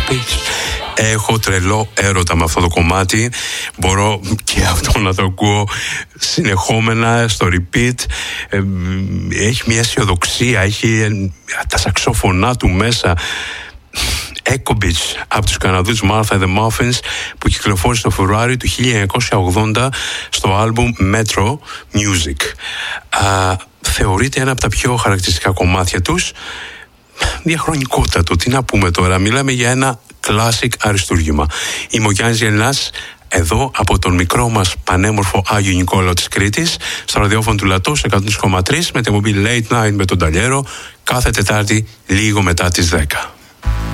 Beach. Έχω τρελό έρωτα με αυτό το κομμάτι. Μπορώ και αυτό να το ακούω συνεχόμενα στο repeat. Έχει μια αισιοδοξία, έχει τα σαξόφωνά του μέσα. Echo Beach από τους Καναδούς Martha and the Muffins, που κυκλοφόρησε το Φεβρουάριο του 1980 στο άλμπουμ Metro Music. Θεωρείται ένα από τα πιο χαρακτηριστικά κομμάτια τους. Διαχρονικότατο, τι να πούμε τώρα. Μιλάμε για ένα classic αριστούργημα. Είμαι ο Γιάννης Γελνάς, εδώ από τον μικρό μας πανέμορφο Άγιο Νικόλαο της Κρήτης, στο ραδιόφωνο του Λατό 103,3 με την εκπομπή Late Night με τον Ταλιέρο, κάθε Τετάρτη λίγο μετά τις 10.